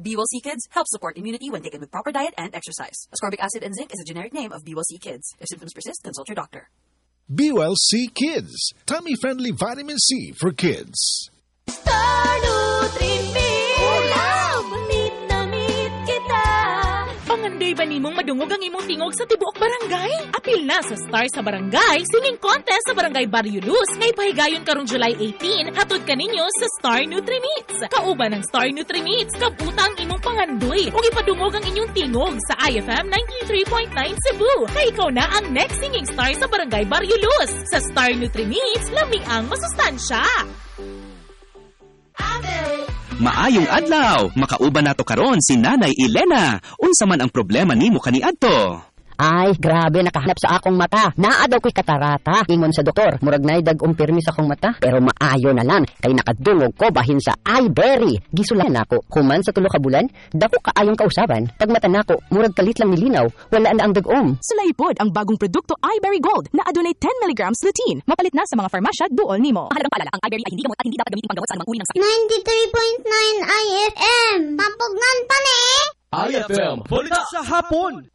B-Well-C Kids helps support immunity when taken with proper diet and exercise. Ascorbic acid and zinc is a generic name of B-Well-C Kids. If symptoms persist, consult your doctor. B-Well-C Kids, tummy-friendly vitamin C for kids. Star Nutri-Meat! Love! Meet na meet kita! Pangandoy ba nimong madungog ang imong tingog sa tibuok barangay? Apil na sa Star sa Barangay Singing Contest sa Barangay Barrio Luz ngay pahigayon karong July 18 hatod kaninyo sa Star Nutri-Meats. Kauban ng Star Nutri-Meats, kabutang imong pangandoy ug ipadungog ang inyong tingog sa IFM 93.9 Cebu. Kay ikaw na ang next singing star sa Barangay Barrio Luz. Sa Star Nutri-Meats, lami ang masustansya. Maayong adlaw, makauban nato karon si Nanay Elena. Unsa man ang problema nimo kaniadto? Ay, grabe, nakahanap sa akong mata. Naa daw ko'y katarata. Ingon sa doktor, murag na dag umpirmi sa akong mata. Pero maayo na lang, kay nakadungog ko bahin sa iBerry. Gisulan ako, human sa 3 ka bulan, dako kaayong kausaban. Pag mata nako, murag kalit lang nilinaw, wala na ang dagom. Sulaipod ang bagong produkto iBerry Gold na adunay 10 mg lutein. Mapalit na sa mga farmasya duol nimo. Mahalagang paalala, ang iBerry ay hindi gamot at hindi dapat gamitin panggamot sa anumang uri ng sakit. 93.9 IFM. Pampugnan pa ni! IFM, balita sa hapon.